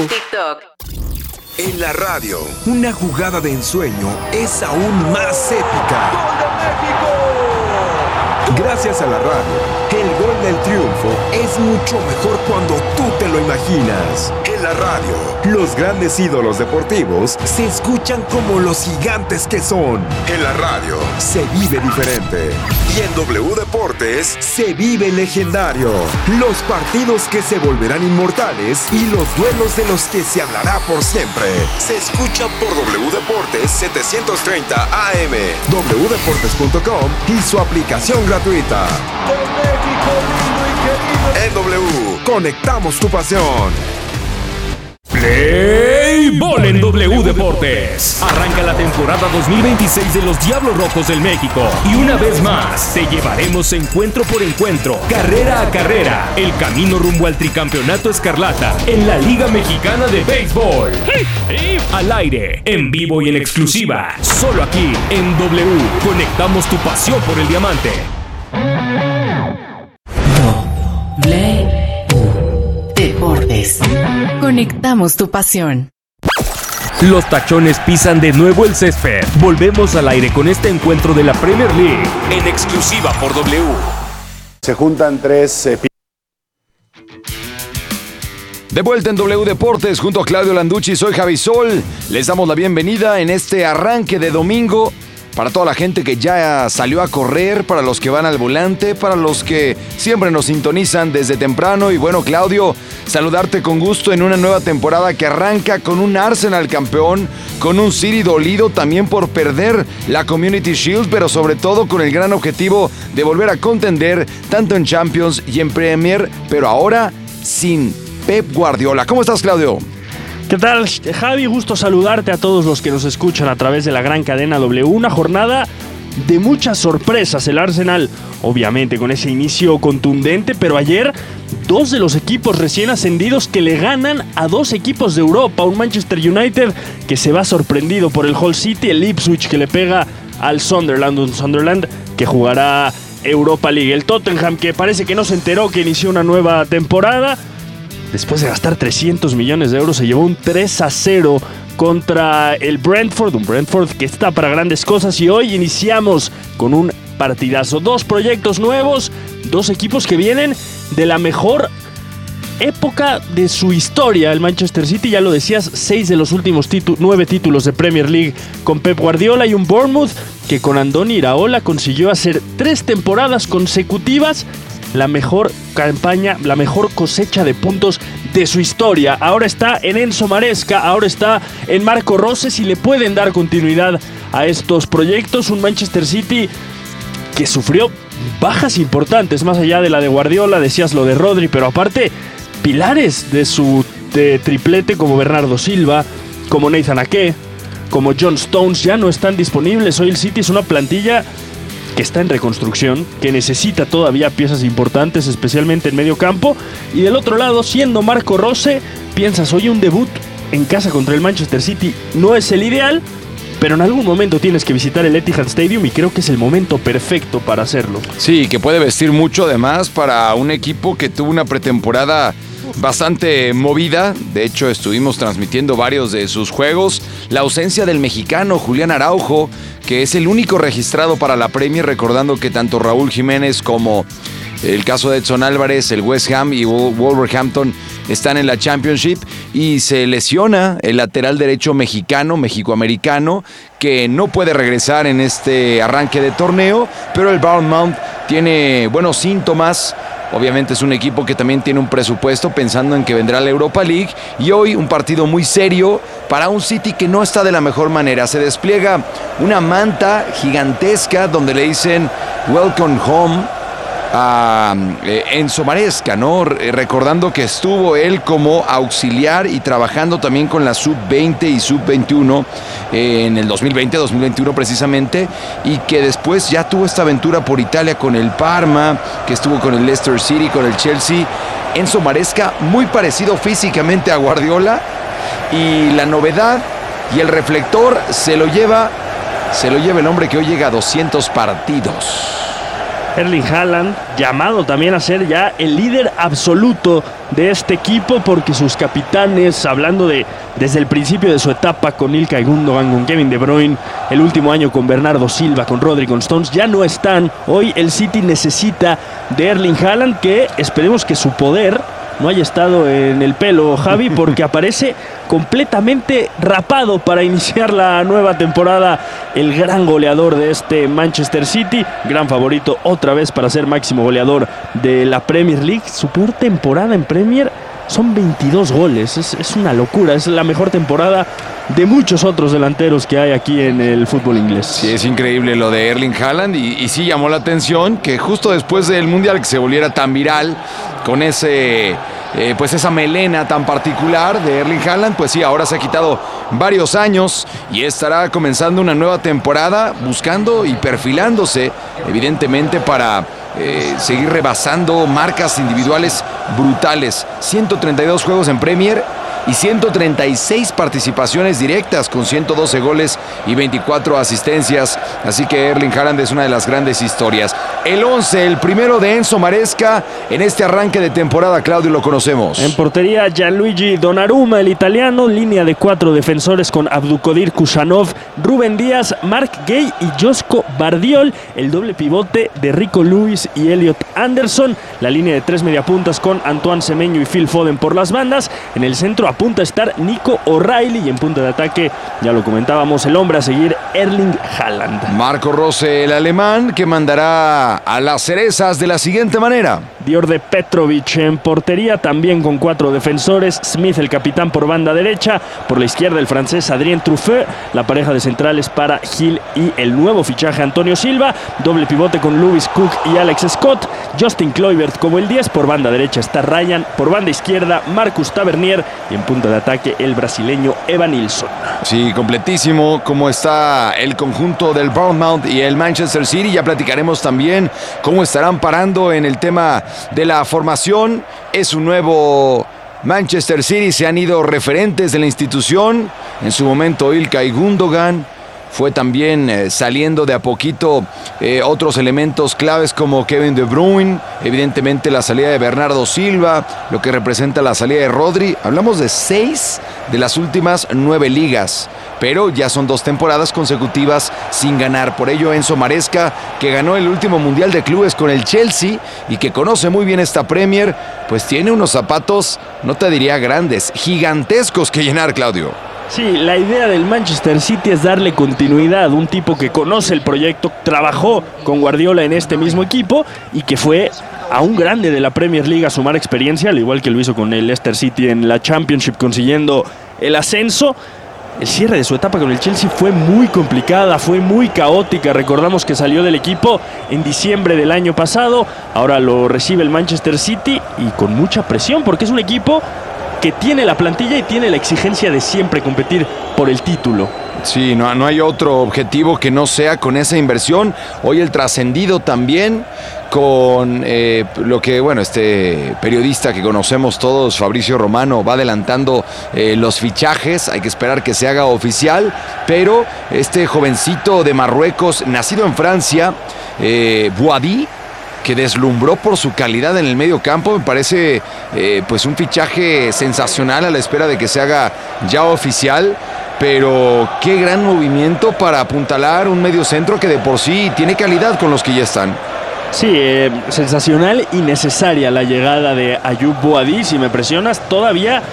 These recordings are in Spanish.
TikTok. En la radio, una jugada de ensueño es aún más épica. ¡Gol de México! Gracias a la radio, el gol del triunfo es mucho mejor cuando tú te lo imaginas. En la radio, los grandes ídolos deportivos se escuchan como los gigantes que son. En la radio, se vive diferente. Y en W Deportes, se vive legendario. Los partidos que se volverán inmortales y los duelos de los que se hablará por siempre. Se escucha por W Deportes 730 AM, wdeportes.com y su aplicación gratuita. ¡De México lindo y querido! En W, conectamos tu pasión. Play Ball en W Deportes. Arranca la temporada 2026 de los Diablos Rojos del México. Y una vez más, te llevaremos encuentro por encuentro, carrera a carrera, el camino rumbo al tricampeonato escarlata en la Liga Mexicana de Béisbol. Al aire, en vivo y en exclusiva, solo aquí en W. Conectamos tu pasión por el diamante. Deportes. Conectamos tu pasión. Los tachones pisan de nuevo el césped. Volvemos al aire con este encuentro de la Premier League en exclusiva por W. Se juntan tres De vuelta en W Deportes junto a Claudio Landucci, soy Javi Sol. Les damos la bienvenida en este arranque de domingo para toda la gente que ya salió a correr, para los que van al volante, para los que siempre nos sintonizan desde temprano. Y bueno, Claudio, saludarte con gusto en una nueva temporada que arranca con un Arsenal campeón, con un City dolido también por perder la Community Shield, pero sobre todo con el gran objetivo de volver a contender tanto en Champions y en Premier, pero ahora sin Pep Guardiola. ¿Cómo estás, Claudio? ¿Qué tal, Javi? Gusto saludarte a todos los que nos escuchan a través de la gran cadena W. Una jornada de muchas sorpresas. El Arsenal, obviamente, con ese inicio contundente, pero ayer dos de los equipos recién ascendidos que le ganan a dos equipos de Europa. Un Manchester United que se va sorprendido por el Hull City, el Ipswich que le pega al Sunderland, un Sunderland que jugará Europa League. El Tottenham que parece que no se enteró que inició una nueva temporada. Después de gastar 300 millones de euros, se llevó un 3-0 contra el Brentford. Un Brentford que está para grandes cosas y hoy iniciamos con un partidazo. Dos proyectos nuevos, dos equipos que vienen de la mejor época de su historia. El Manchester City, ya lo decías, 6 de los últimos 9 títulos de Premier League con Pep Guardiola, y un Bournemouth que con Andoni Iraola consiguió hacer 3 temporadas consecutivas la mejor campaña, la mejor cosecha de puntos de su historia. Ahora está en Enzo Maresca, ahora está en Marco Rose, si le pueden dar continuidad a estos proyectos. Un Manchester City que sufrió bajas importantes, más allá de la de Guardiola, decías lo de Rodri, pero aparte, pilares de su triplete como Bernardo Silva, como Nathan Ake, como John Stones, ya no están disponibles. Hoy el City es una plantilla que está en reconstrucción, que necesita todavía piezas importantes, especialmente en medio campo. Y del otro lado, siendo Marco Rose, piensas, oye, un debut en casa contra el Manchester City no es el ideal, pero en algún momento tienes que visitar el Etihad Stadium y creo que es el momento perfecto para hacerlo. Sí, que puede vestir mucho además para un equipo que tuvo una pretemporada bastante movida. De hecho, estuvimos transmitiendo varios de sus juegos. La ausencia del mexicano Julián Araujo, que es el único registrado para la Premier, recordando que tanto Raúl Jiménez como el caso de Edson Álvarez, el West Ham y Wolverhampton están en la Championship, y se lesiona el lateral derecho mexicano, mexicoamericano, que no puede regresar en este arranque de torneo, pero el Bournemouth tiene buenos síntomas. Obviamente es un equipo que también tiene un presupuesto pensando en que vendrá la Europa League, y hoy un partido muy serio para un City que no está de la mejor manera. Se despliega una manta gigantesca donde le dicen Welcome Home a Enzo Maresca, ¿no? Recordando que estuvo él como auxiliar y trabajando también con la Sub-20 y Sub-21 en el 2020-2021 precisamente, y que después ya tuvo esta aventura por Italia con el Parma, que estuvo con el Leicester City, con el Chelsea. Enzo Maresca, muy parecido físicamente a Guardiola, y la novedad y el reflector se lo lleva el hombre que hoy llega a 200 partidos. Erling Haaland, llamado también a ser ya el líder absoluto de este equipo, porque sus capitanes, hablando de desde el principio de su etapa con Ilkay Gundogan, con Kevin De Bruyne, el último año con Bernardo Silva, con Rodri, con Stones, ya no están. Hoy el City necesita de Erling Haaland, que esperemos que su poder no haya estado en el pelo, Javi, porque aparece completamente rapado para iniciar la nueva temporada. El gran goleador de este Manchester City, gran favorito otra vez para ser máximo goleador de la Premier League. Su peor temporada en Premier son 22 goles, es una locura, es la mejor temporada de muchos otros delanteros que hay aquí en el fútbol inglés. Sí, es increíble lo de Erling Haaland y sí llamó la atención que justo después del Mundial que se volviera tan viral con pues esa melena tan particular de Erling Haaland, pues sí, ahora se ha quitado varios años y estará comenzando una nueva temporada buscando y perfilándose evidentemente para seguir rebasando marcas individuales brutales. 132 juegos en Premier y 136 participaciones directas con 112 goles y 24 asistencias. Así que Erling Haaland es una de las grandes historias. El 11, el primero de Enzo Maresca en este arranque de temporada, Claudio, lo conocemos. En portería, Gianluigi Donnarumma, el italiano, línea de 4 defensores con Abdulkadir Kusanov, Rúben Díaz, Marc Guéhi y Josko Bardiol, el doble pivote de Rico Lewis y Elliot Anderson, la línea de 3 mediapuntas con Antoine Semenyo y Phil Foden por las bandas, en el centro apunta a estar Nico O'Reilly y en punta de ataque, ya lo comentábamos, el hombre a seguir, Erling Haaland. Marco Rose, el alemán, que mandará a las cerezas de la siguiente manera. Djordje Petrovic en portería, también con 4 defensores, Smith el capitán por banda derecha, por la izquierda el francés Adrien Truffet, la pareja de centrales para Gil y el nuevo fichaje Antonio Silva, doble pivote con Lewis Cook y Alex Scott, Justin Kluivert como el 10, por banda derecha está Ryan, por banda izquierda Marcus Tavernier y en punta de ataque el brasileño Evanilson. Sí, completísimo como está el conjunto del Bournemouth y el Manchester City. Ya platicaremos también cómo estarán parando en el tema de la formación. Es un nuevo Manchester City, se han ido referentes de la institución. En su momento Ilkay Gundogan. Fue también saliendo de a poquito otros elementos claves como Kevin De Bruyne, evidentemente la salida de Bernardo Silva, lo que representa la salida de Rodri. Hablamos de 6 de las últimas 9 ligas, pero ya son 2 temporadas consecutivas sin ganar. Por ello Enzo Maresca, que ganó el último Mundial de Clubes con el Chelsea y que conoce muy bien esta Premier, pues tiene unos zapatos, no te diría grandes, gigantescos que llenar, Claudio. Sí, la idea del Manchester City es darle continuidad, un tipo que conoce el proyecto, trabajó con Guardiola en este mismo equipo y que fue a un grande de la Premier League a sumar experiencia, al igual que lo hizo con el Leicester City en la Championship consiguiendo el ascenso. El cierre de su etapa con el Chelsea fue muy complicada, fue muy caótica. Recordamos que salió del equipo en diciembre del año pasado, ahora lo recibe el Manchester City y con mucha presión porque es un equipo que tiene la plantilla y tiene la exigencia de siempre competir por el título. Sí, no hay otro objetivo que no sea con esa inversión. Hoy el trascendido también con lo que, bueno, este periodista que conocemos todos, Fabricio Romano, va adelantando los fichajes. Hay que esperar que se haga oficial, pero este jovencito de Marruecos, nacido en Francia, Bouhaddi, que deslumbró por su calidad en el medio campo, me parece pues un fichaje sensacional a la espera de que se haga ya oficial. Pero qué gran movimiento para apuntalar un medio centro que de por sí tiene calidad con los que ya están. Sí, sensacional y necesaria la llegada de Ayoub Bouhaddi. Si me presionas, todavía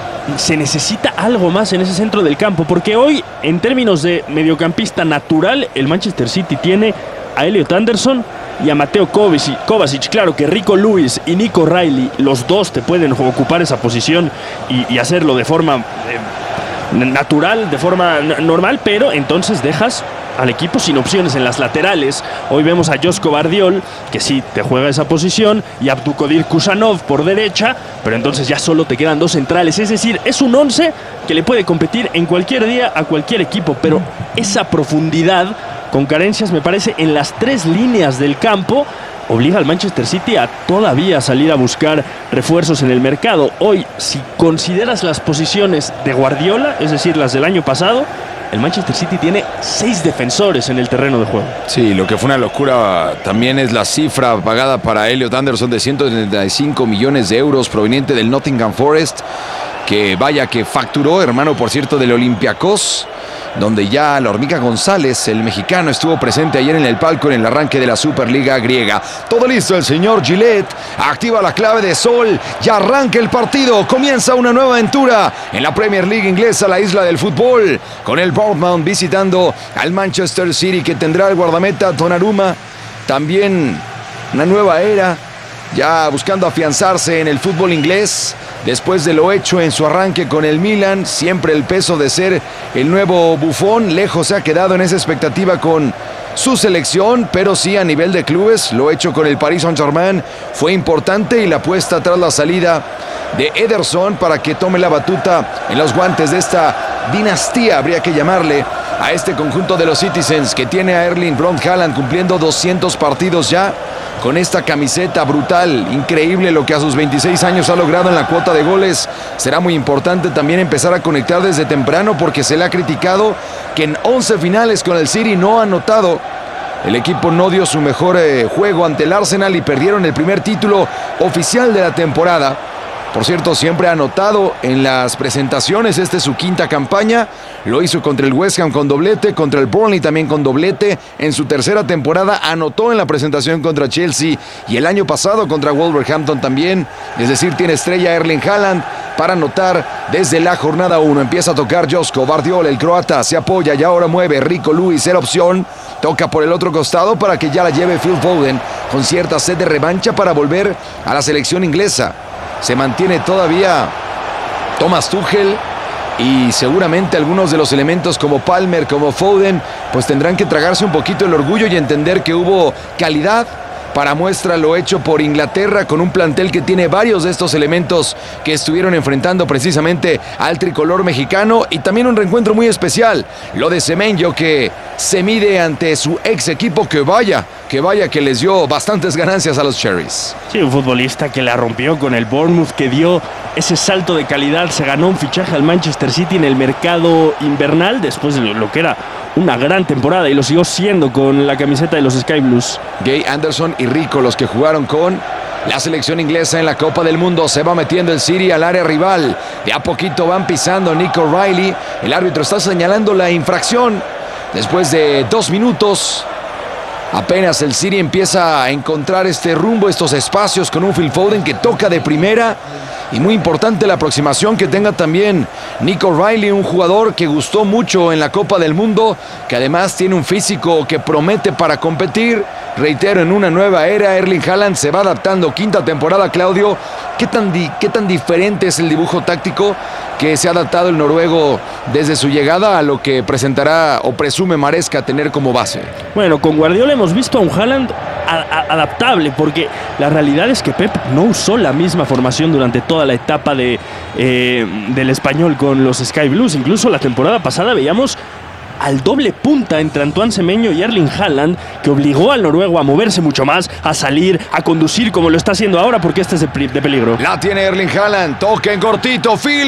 se necesita algo más en ese centro del campo, porque hoy, en términos de mediocampista natural, el Manchester City tiene a Elliot Anderson y a Mateo Kovacic. Claro que Rico Lewis y Nico O'Reilly, los dos te pueden ocupar esa posición y hacerlo de forma natural, de forma normal, pero entonces dejas al equipo sin opciones en las laterales. Hoy vemos a Josko Bardiol, que sí te juega esa posición, y Abdulkadir Kusanov por derecha, pero entonces ya solo te quedan 2 centrales. Es decir, es un 11 que le puede competir en cualquier día a cualquier equipo, pero esa profundidad, con carencias me parece en las 3 líneas del campo, obliga al Manchester City a todavía salir a buscar refuerzos en el mercado. Hoy, si consideras las posiciones de Guardiola, es decir, las del año pasado, el Manchester City tiene 6 defensores en el terreno de juego. Sí, lo que fue una locura también es la cifra pagada para Elliot Anderson de 135 millones de euros proveniente del Nottingham Forest, que vaya que facturó, hermano, por cierto, del Olympiacos, donde ya la Hormiga González, el mexicano, estuvo presente ayer en el palco en el arranque de la Superliga griega. Todo listo, el señor Gillette activa la clave de sol, ya arranca el partido, comienza una nueva aventura en la Premier League inglesa, la isla del fútbol, con el Bournemouth visitando al Manchester City, que tendrá el guardameta Donnarumma, también una nueva era, ya buscando afianzarse en el fútbol inglés. Después de lo hecho en su arranque con el Milan, siempre el peso de ser el nuevo Buffon, lejos se ha quedado en esa expectativa con su selección, pero sí a nivel de clubes, lo hecho con el Paris Saint-Germain fue importante, y la apuesta tras la salida de Ederson para que tome la batuta en los guantes de esta dinastía, habría que llamarle, a este conjunto de los Citizens, que tiene a Erling Braut Haaland cumpliendo 200 partidos ya con esta camiseta brutal. Increíble lo que a sus 26 años ha logrado en la cuota de goles. Será muy importante también empezar a conectar desde temprano, porque se le ha criticado que en 11 finales con el City no ha anotado. El equipo no dio su mejor juego ante el Arsenal y perdieron el primer título oficial de la temporada. Por cierto, siempre ha anotado en las presentaciones. Esta es su quinta campaña. Lo hizo contra el West Ham con doblete, contra el Burnley también con doblete. En su tercera temporada anotó en la presentación contra Chelsea y el año pasado contra Wolverhampton también. Es decir, tiene estrella Erling Haaland para anotar desde la jornada 1. Empieza a tocar Josko Vardiol, el croata, se apoya y ahora mueve Rico Lewis, era opción. Toca por el otro costado para que ya la lleve Phil Foden, con cierta sed de revancha para volver a la selección inglesa. Se mantiene todavía Thomas Tuchel, y seguramente algunos de los elementos como Palmer, como Foden, pues tendrán que tragarse un poquito el orgullo y entender que hubo calidad. Para muestra lo hecho por Inglaterra, con un plantel que tiene varios de estos elementos que estuvieron enfrentando precisamente al tricolor mexicano, y también un reencuentro muy especial, lo de Semenyo, que se mide ante su ex equipo, que vaya que les dio bastantes ganancias a los Cherries. Sí, un futbolista que la rompió con el Bournemouth, que dio ese salto de calidad, se ganó un fichaje al Manchester City en el mercado invernal, después de lo que era una gran temporada, y lo siguió siendo con la camiseta de los Sky Blues. Gay Anderson y Rico, los que jugaron con la selección inglesa en la Copa del Mundo. Se va metiendo el City al área rival. De a poquito van pisando Nico Riley. El árbitro está señalando la infracción. Después de 2 minutos, apenas el City empieza a encontrar este rumbo, estos espacios, con un Phil Foden que toca de primera. Y muy importante la aproximación que tenga también Nico Riley, un jugador que gustó mucho en la Copa del Mundo, que además tiene un físico que promete para competir. Reitero, en una nueva era, Erling Haaland se va adaptando. Quinta temporada, Claudio. ¿Qué tan diferente es el dibujo táctico que se ha adaptado el noruego desde su llegada a lo que presentará o presume Maresca tener como base? Bueno, con Guardiola hemos visto a un Haaland adaptable, porque la realidad es que Pep no usó la misma formación durante toda la etapa del español con los Sky Blues. Incluso la temporada pasada veíamos al doble punta entre Antoine Semenyo y Erling Haaland, que obligó al noruego a moverse mucho más, a salir, a conducir como lo está haciendo ahora, porque este es de peligro. La tiene Erling Haaland, toca en cortito, Phil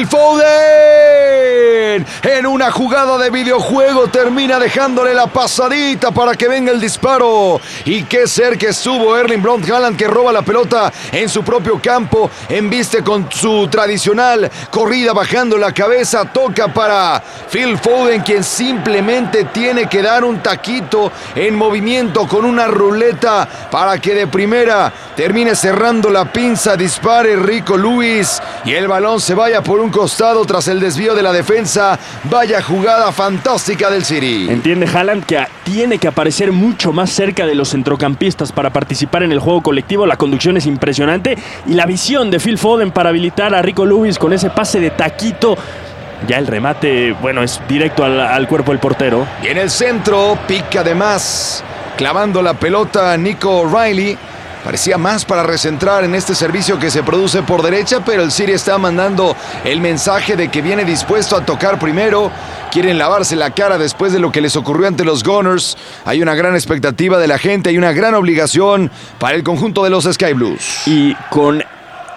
Foden, en una jugada de videojuego termina dejándole la pasadita para que venga el disparo, y qué cerca estuvo Erling Braut Haaland, que roba la pelota en su propio campo, embiste con su tradicional corrida bajando la cabeza, toca para Phil Foden, quien simplemente tiene que dar un taquito en movimiento con una ruleta para que de primera termine cerrando la pinza, dispare Rico Lewis y el balón se vaya por un costado tras el desvío de la defensa. Vaya jugada fantástica del City. Entiende Haaland que tiene que aparecer mucho más cerca de los centrocampistas para participar en el juego colectivo. La conducción es impresionante, y la visión de Phil Foden para habilitar a Rico Lewis con ese pase de taquito. Ya el remate, bueno, es directo al cuerpo del portero. Y en el centro, pica de más, clavando la pelota Nico Riley. Parecía más para recentrar en este servicio que se produce por derecha, pero el City está mandando el mensaje de que viene dispuesto a tocar primero. Quieren lavarse la cara después de lo que les ocurrió ante los Gunners. Hay una gran expectativa de la gente, hay una gran obligación para el conjunto de los Sky Blues. Y con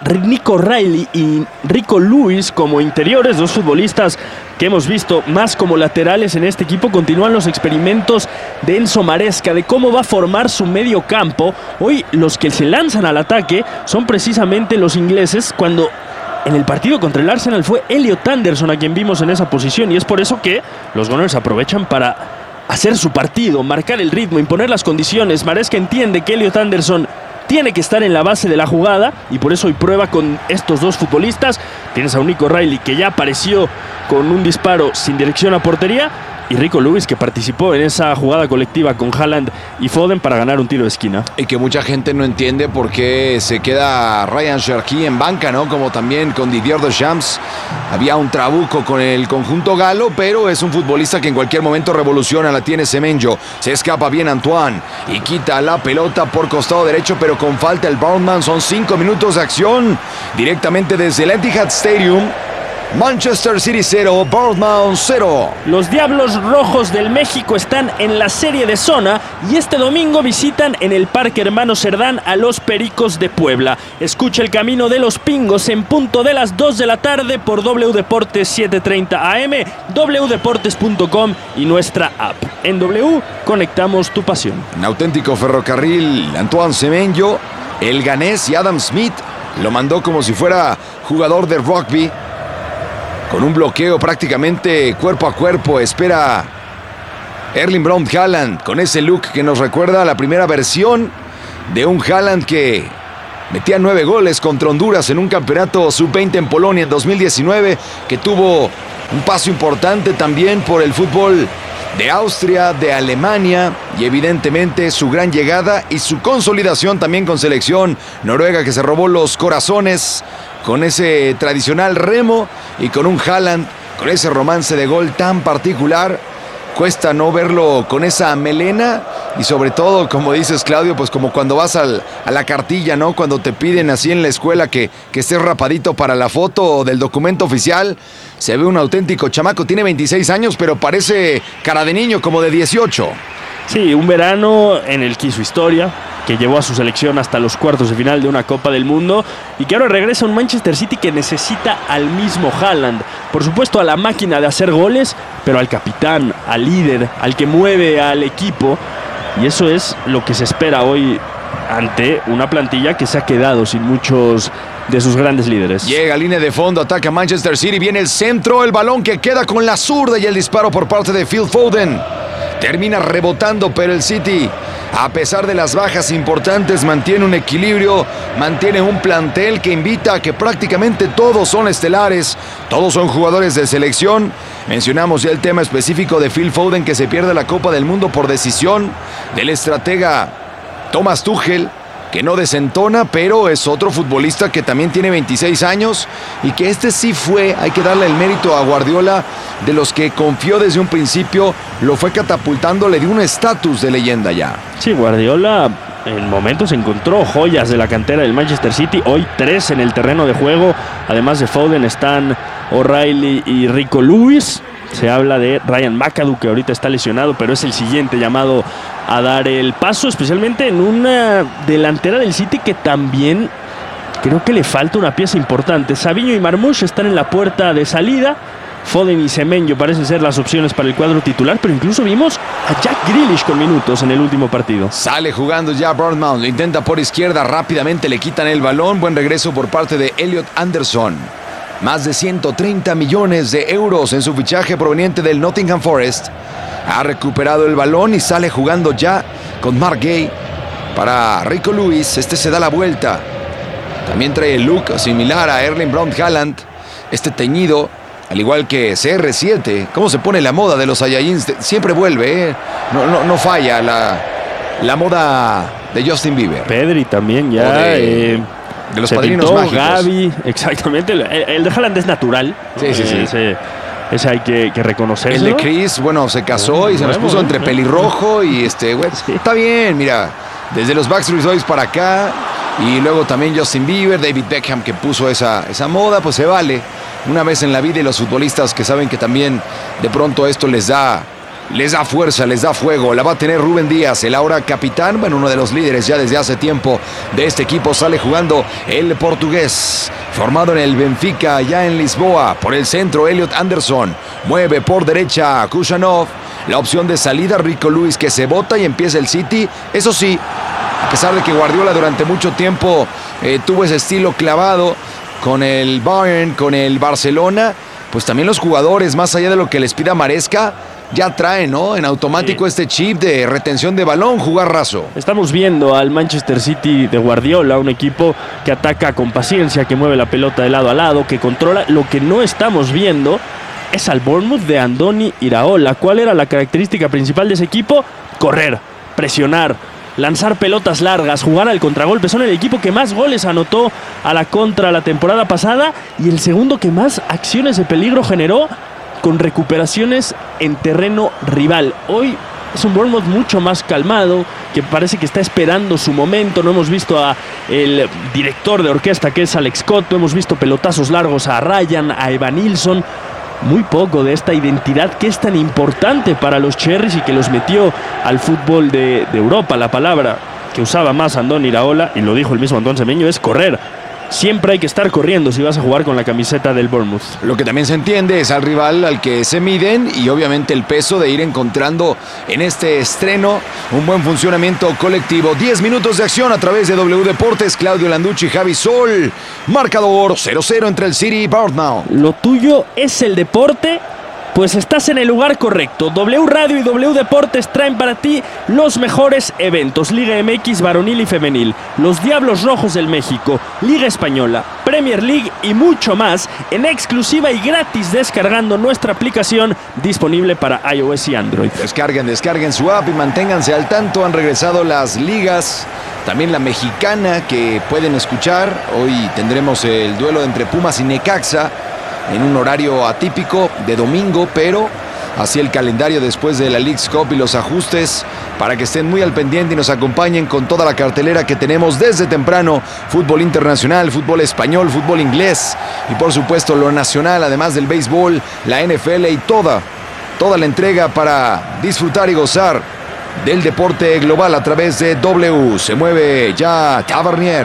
Nico Riley y Rico Lewis como interiores, dos futbolistas que hemos visto más como laterales en este equipo. Continúan los experimentos de Enzo Maresca de cómo va a formar su medio campo. Hoy los que se lanzan al ataque son precisamente los ingleses, cuando en el partido contra el Arsenal fue Elliot Anderson a quien vimos en esa posición, y es por eso que los Gunners aprovechan para hacer su partido, marcar el ritmo, imponer las condiciones. Maresca entiende que Elliot Anderson tiene que estar en la base de la jugada y por eso hoy prueba con estos dos futbolistas. Tienes a un Nico Riley que ya apareció con un disparo sin dirección a portería, y Rico Lewis que participó en esa jugada colectiva con Haaland y Foden para ganar un tiro de esquina. Y que mucha gente no entiende por qué se queda Ryan Cherki en banca, ¿no? Como también con Didier Deschamps. Había un trabuco con el conjunto galo, pero es un futbolista que en cualquier momento revoluciona. La tiene Semenyo, se escapa bien Antoine y quita la pelota por costado derecho, pero con falta el Bournemouth. Son 5 minutos de acción directamente desde el Etihad Stadium. Manchester City 0, Bournemouth 0. Los Diablos Rojos del México están en la serie de zona y este domingo visitan en el Parque Hermano Cerdán a los Pericos de Puebla. Escucha el camino de los Pingos en punto de las 2 de la tarde por W Deportes 730 AM, wdeportes.com y nuestra app. En W conectamos tu pasión. Un auténtico ferrocarril. Antoine Semenyo, el ganés, y Adam Smith lo mandó como si fuera jugador de rugby. Con un bloqueo prácticamente cuerpo a cuerpo, espera Erling Braut Haaland con ese look que nos recuerda a la primera versión de un Haaland que metía 9 goles contra Honduras en un campeonato sub-20 en Polonia en 2019, que tuvo un paso importante también por el fútbol de Austria, de Alemania, y evidentemente su gran llegada y su consolidación también con selección noruega, que se robó los corazones con ese tradicional remo, y con un Haaland con ese romance de gol tan particular. Cuesta no verlo con esa melena, y sobre todo, como dices, Claudio, pues como cuando vas a la cartilla, ¿no? Cuando te piden así en la escuela que estés rapadito para la foto del documento oficial. Se ve un auténtico chamaco, tiene 26 años, pero parece cara de niño, como de 18. Sí, un verano en el que hizo historia, que llevó a su selección hasta los cuartos de final de una Copa del Mundo, y que ahora regresa a un Manchester City que necesita al mismo Haaland. Por supuesto, a la máquina de hacer goles, pero al capitán, al líder, al que mueve al equipo. Y eso es lo que se espera hoy ante una plantilla que se ha quedado sin muchos de sus grandes líderes. Llega a línea de fondo, ataca Manchester City, viene el centro, el balón que queda con la zurda y el disparo por parte de Phil Foden. Termina rebotando, pero el City, a pesar de las bajas importantes, mantiene un equilibrio, mantiene un plantel que invita a que prácticamente todos son estelares, todos son jugadores de selección. Mencionamos ya el tema específico de Phil Foden, que se pierde la Copa del Mundo por decisión del estratega Thomas Tuchel, que no desentona, pero es otro futbolista que también tiene 26 años y que sí fue, hay que darle el mérito a Guardiola, de los que confió desde un principio, lo fue catapultando, le dio un estatus de leyenda ya. Sí, Guardiola en momentos encontró joyas de la cantera del Manchester City, hoy 3 en el terreno de juego, además de Foden están O'Reilly y Rico Lewis. Se habla de Ryan McAdoo, que ahorita está lesionado, pero es el siguiente llamado a dar el paso, especialmente en una delantera del City que también creo que le falta una pieza importante. Savinho y Marmoush están en la puerta de salida. Foden y Semenyo parecen ser las opciones para el cuadro titular, pero incluso vimos a Jack Grealish con minutos en el último partido. Sale jugando ya Bournemouth, lo intenta por izquierda, rápidamente le quitan el balón. Buen regreso por parte de Elliot Anderson. Más de 130 millones de euros en su fichaje proveniente del Nottingham Forest. Ha recuperado el balón y sale jugando ya con Mark Gay para Rico Lewis. Se da la vuelta. También trae el look similar a Erling Braut Haaland. Teñido, al igual que CR7. ¿Cómo se pone la moda de los Saiyajins? Siempre vuelve, ¿eh? No falla la moda de Justin Bieber. Pedri también ya. De los se padrinos pintó, mágicos. Gavi, exactamente. El de Haaland es natural. Sí. Ese hay que reconocerlo. El de Chris, bueno, se casó y se nos puso entre pelirrojo y güey. Sí. Está bien, mira. Desde los Backstreet Boys para acá. Y luego también Justin Bieber, David Beckham, que puso esa moda, pues se vale. Una vez en la vida, y los futbolistas que saben que también de pronto esto les da les da fuerza, les da fuego. La va a tener Rúben Díaz, el ahora capitán, bueno, uno de los líderes ya desde hace tiempo de este equipo. Sale jugando el portugués, formado en el Benfica, ya en Lisboa. Por el centro, Elliot Anderson. Mueve por derecha, Kušanov. La opción de salida, Rico Lewis, que se bota y empieza el City. Eso sí, a pesar de que Guardiola durante mucho tiempo tuvo ese estilo clavado con el Bayern, con el Barcelona, pues también los jugadores, más allá de lo que les pida Maresca, ya traen, ¿no?, en automático este chip de retención de balón, jugar raso. Estamos viendo al Manchester City de Guardiola, un equipo que ataca con paciencia, que mueve la pelota de lado a lado, que controla. Lo que no estamos viendo es al Bournemouth de Andoni Iraola. ¿Cuál era la característica principal de ese equipo? Correr, presionar, lanzar pelotas largas, jugar al contragolpe. Son el equipo que más goles anotó a la contra la temporada pasada y el segundo que más acciones de peligro generó con recuperaciones en terreno rival. Hoy es un Bournemouth mucho más calmado, que parece que está esperando su momento. No hemos visto a el director de orquesta, que es Alex Cotto. Hemos visto pelotazos largos a Ryan, a Evanilson. Muy poco de esta identidad que es tan importante para los Cherries y que los metió al fútbol de Europa. La palabra que usaba más Andoni Iraola, y lo dijo el mismo Antón Semeño, es correr. Siempre hay que estar corriendo si vas a jugar con la camiseta del Bournemouth. Lo que también se entiende es al rival al que se miden y obviamente el peso de ir encontrando en este estreno un buen funcionamiento colectivo. 10 minutos de acción a través de W Deportes. Claudio Landucci, Javi Sol. Marcador 0-0 entre el City y Bournemouth. Lo tuyo es el deporte, pues estás en el lugar correcto. W Radio y W Deportes traen para ti los mejores eventos. Liga MX varonil y femenil, los Diablos Rojos del México, Liga Española, Premier League y mucho más en exclusiva y gratis descargando nuestra aplicación disponible para iOS y Android. Descarguen su app y manténganse al tanto. Han regresado las ligas, también la mexicana, que pueden escuchar. Hoy tendremos el duelo entre Pumas y Necaxa en un horario atípico de domingo, pero así el calendario después de la Leagues Cup y los ajustes para que estén muy al pendiente y nos acompañen con toda la cartelera que tenemos desde temprano. Fútbol internacional, fútbol español, fútbol inglés y por supuesto lo nacional, además del béisbol, la NFL y toda la entrega para disfrutar y gozar del deporte global a través de W. Se mueve ya Tavernier,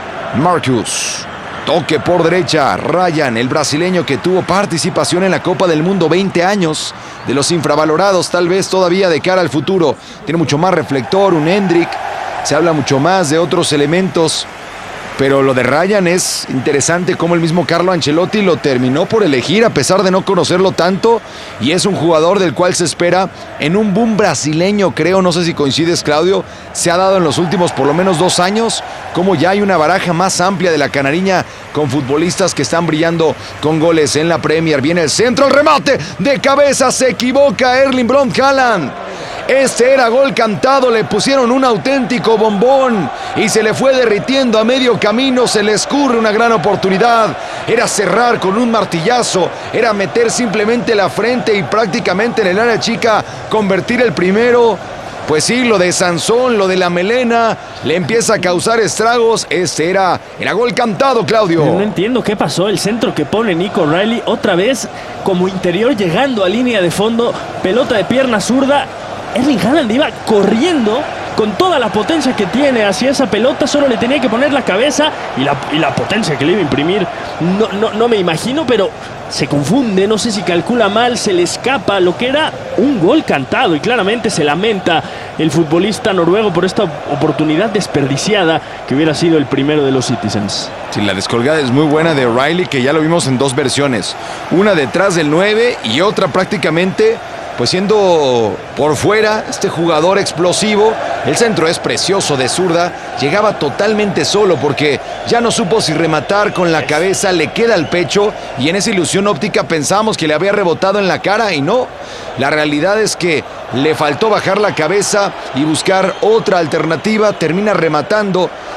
Marcus. Toque por derecha, Ryan, el brasileño que tuvo participación en la Copa del Mundo, 20 años, de los infravalorados tal vez todavía de cara al futuro. Tiene mucho más reflector, un Hendrick, se habla mucho más de otros elementos, pero lo de Ryan es interesante como el mismo Carlo Ancelotti lo terminó por elegir a pesar de no conocerlo tanto, y es un jugador del cual se espera en un boom brasileño, creo, no sé si coincides, Claudio. Se ha dado en los últimos por lo menos 2 años como ya hay una baraja más amplia de la canariña con futbolistas que están brillando con goles en la Premier. Viene el centro, el remate de cabeza, se equivoca Erling Braut Haaland. Este era gol cantado, le pusieron un auténtico bombón y se le fue derritiendo a medio camino. Se le escurre una gran oportunidad. Era cerrar con un martillazo, era meter simplemente la frente y prácticamente en el área chica convertir el primero. Pues sí, lo de Sansón, lo de la melena, le empieza a causar estragos. Este era gol cantado, Claudio. No entiendo qué pasó. El centro que pone Nico Riley, otra vez como interior llegando a línea de fondo, pelota de pierna zurda. Erling Haaland iba corriendo con toda la potencia que tiene hacia esa pelota, solo le tenía que poner la cabeza y la potencia que le iba a imprimir. No me imagino, pero se confunde, no sé si calcula mal, se le escapa lo que era un gol cantado y claramente se lamenta el futbolista noruego por esta oportunidad desperdiciada que hubiera sido el primero de los Citizens. Sí, la descolgada es muy buena de Riley, que ya lo vimos en 2 versiones, una detrás del 9 y otra prácticamente pues siendo por fuera este jugador explosivo. El centro es precioso de zurda, llegaba totalmente solo porque ya no supo si rematar con la cabeza, le queda al pecho y en esa ilusión óptica pensamos que le había rebotado en la cara y no. La realidad es que le faltó bajar la cabeza y buscar otra alternativa, termina rematando,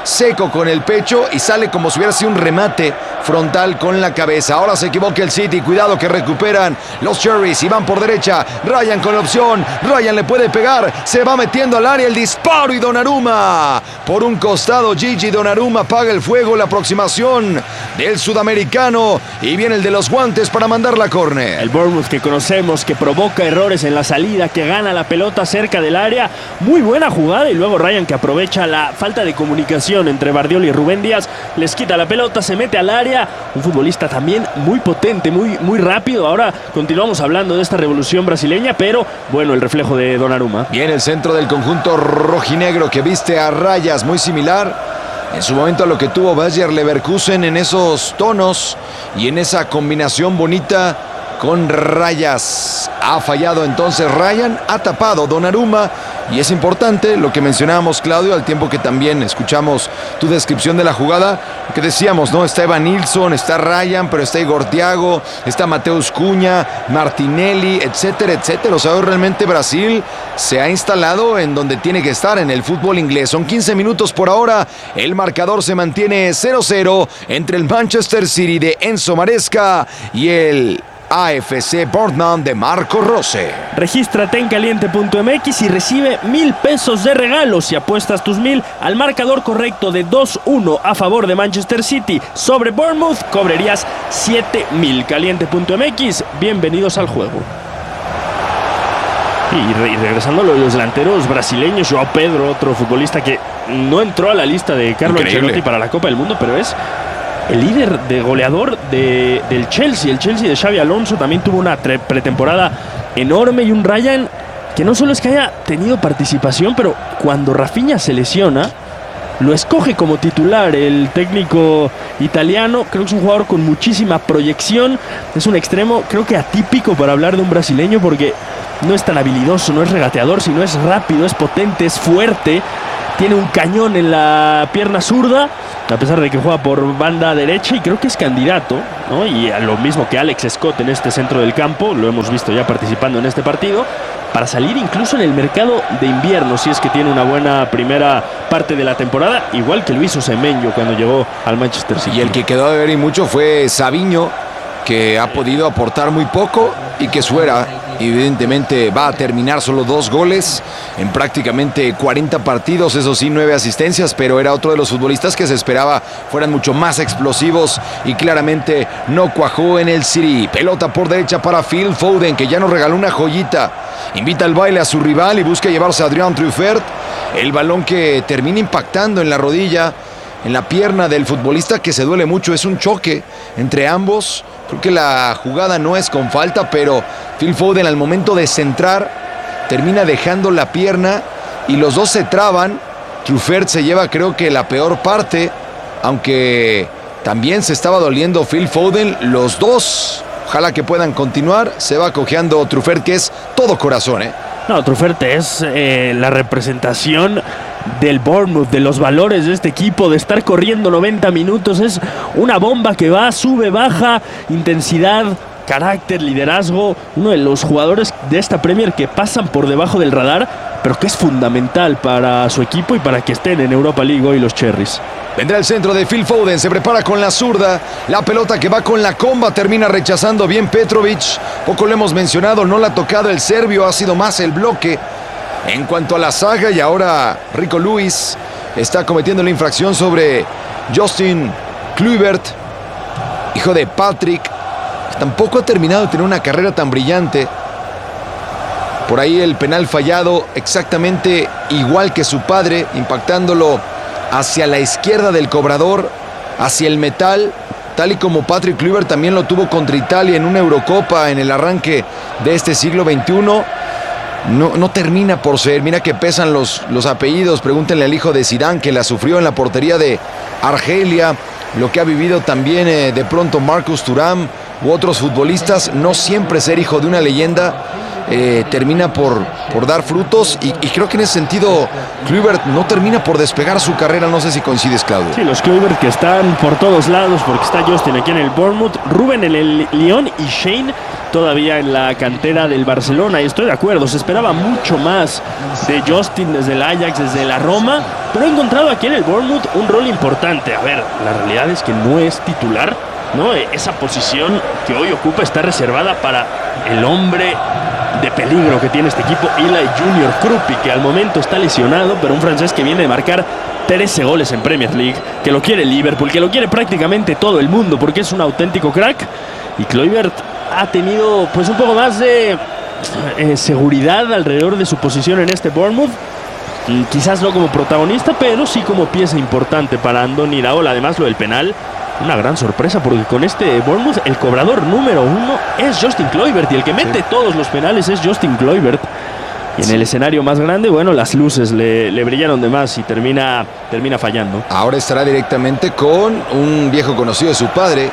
seco con el pecho y sale como si hubiera sido un remate frontal con la cabeza. Ahora se equivoca el City, cuidado que recuperan los Cherries y van por derecha. Ryan con la opción, Ryan le puede pegar, se va metiendo al área, el disparo y Donnarumma. Por un costado Gigi Donnarumma apaga el fuego, la aproximación del sudamericano y viene el de los guantes para mandar la córner. El Bournemouth que conocemos, que provoca errores en la salida, que gana la pelota cerca del área. Muy buena jugada y luego Ryan que aprovecha la falta de comunicación entre Bardiola y Rubén Díaz, les quita la pelota, se mete al área. Un futbolista también muy potente, muy rápido. Ahora continuamos hablando de esta revolución brasileña, pero bueno, el reflejo de Donnarumma. Viene el centro del conjunto rojinegro que viste a rayas muy similar en su momento a lo que tuvo Bayer Leverkusen en esos tonos y en esa combinación bonita con rayas. Ha fallado entonces Ryan, ha tapado Donnarumma y es importante lo que mencionábamos, Claudio, al tiempo que también escuchamos tu descripción de la jugada, que decíamos, ¿no? Está Evan Nilsson, está Ryan, pero está Igor Thiago, está Mateus Cunha, Martinelli, etcétera, etcétera. O sea, hoy realmente Brasil se ha instalado en donde tiene que estar, en el fútbol inglés. Son 15 minutos por ahora, el marcador se mantiene 0-0 entre el Manchester City de Enzo Maresca y el AFC Portland de Marco Rose. Regístrate en caliente.mx y recibe 1,000 pesos de regalo si apuestas tus 1,000 al marcador correcto de 2-1 a favor de Manchester City sobre Bournemouth. Cobrarías 7,000. Caliente.mx, bienvenidos al juego. Y regresando a los delanteros brasileños, João Pedro, otro futbolista que no entró a la lista de Carlo Ancelotti para la Copa del Mundo, pero es el líder de goleador del Chelsea. El Chelsea de Xabi Alonso también tuvo una pretemporada enorme y un Ryan que no solo es que haya tenido participación, pero cuando Rafinha se lesiona, lo escoge como titular el técnico italiano. Creo que es un jugador con muchísima proyección. Es un extremo, creo que atípico para hablar de un brasileño, porque no es tan habilidoso, no es regateador, sino es rápido, es potente, es fuerte. Tiene un cañón en la pierna zurda, a pesar de que juega por banda derecha, y creo que es candidato, ¿no? Y a lo mismo que Alex Scott en este centro del campo, lo hemos visto ya participando en este partido, para salir incluso en el mercado de invierno, si es que tiene una buena primera parte de la temporada, igual que lo hizo Semenyo cuando llegó al Manchester City. Y el que quedó de ver y mucho fue Savinho, que ha podido aportar muy poco y que Suera evidentemente va a terminar solo 2 goles en prácticamente 40 partidos, eso sí, 9 asistencias, pero era otro de los futbolistas que se esperaba fueran mucho más explosivos y claramente no cuajó en el City. Pelota por derecha para Phil Foden, que ya nos regaló una joyita, invita al baile a su rival y busca llevarse a Adrián Truffert, el balón que termina impactando en la rodilla, en la pierna del futbolista, que se duele mucho. Es un choque entre ambos. Creo que la jugada no es con falta, pero Phil Foden al momento de centrar termina dejando la pierna y los dos se traban. Truffert se lleva, creo que, la peor parte, aunque también se estaba doliendo Phil Foden. Los dos, ojalá que puedan continuar. Se va cojeando Truffert, que es todo corazón, No, Truffert es la representación del Bournemouth, de los valores de este equipo, de estar corriendo 90 minutos. Es una bomba que va, sube, baja, intensidad, carácter, liderazgo. Uno de los jugadores de esta Premier que pasan por debajo del radar, pero que es fundamental para su equipo y para que estén en Europa League hoy los Cherries. Vendrá el centro de Phil Foden, se prepara con la zurda, la pelota que va con la comba, termina rechazando bien Petrovic. Poco lo hemos mencionado, no la ha tocado el serbio, ha sido más el bloque en cuanto a la saga, y ahora Rico Lewis está cometiendo la infracción sobre Justin Kluivert, hijo de Patrick, que tampoco ha terminado de tener una carrera tan brillante. Por ahí el penal fallado exactamente igual que su padre, impactándolo hacia la izquierda del cobrador, hacia el metal, tal y como Patrick Kluivert también lo tuvo contra Italia en una Eurocopa en el arranque de este siglo XXI. No termina por ser. Mira que pesan los apellidos. Pregúntenle al hijo de Zidane, que la sufrió en la portería de Argelia. Lo que ha vivido también de pronto Marcus Thuram u otros futbolistas. No siempre ser hijo de una leyenda termina por dar frutos. Y creo que en ese sentido Kluivert no termina por despegar su carrera. No sé si coincides, Claudio. Sí, los Kluivert que están por todos lados, porque está Justin aquí en el Bournemouth, Ruben en el Lyon y Shane todavía en la cantera del Barcelona, y estoy de acuerdo, se esperaba mucho más de Justin desde el Ajax, desde la Roma, pero ha encontrado aquí en el Bournemouth un rol importante. A ver, la realidad es que no es titular, ¿no? Esa posición que hoy ocupa está reservada para el hombre de peligro que tiene este equipo, Eli Junior Krupi, que al momento está lesionado, pero un francés que viene de marcar 13 goles en Premier League, que lo quiere Liverpool, que lo quiere prácticamente todo el mundo porque es un auténtico crack. Y Kluivert ha tenido pues un poco más de seguridad alrededor de su posición en este Bournemouth. Quizás no como protagonista, pero sí como pieza importante para Andoni Iraola. Además, lo del penal, una gran sorpresa, porque con este Bournemouth el cobrador número 1 es Justin Kluivert, y el que mete todos los penales es Justin Kluivert. Y en el escenario más grande, bueno, las luces le brillaron de más y termina fallando. Ahora estará directamente con un viejo conocido de su padre,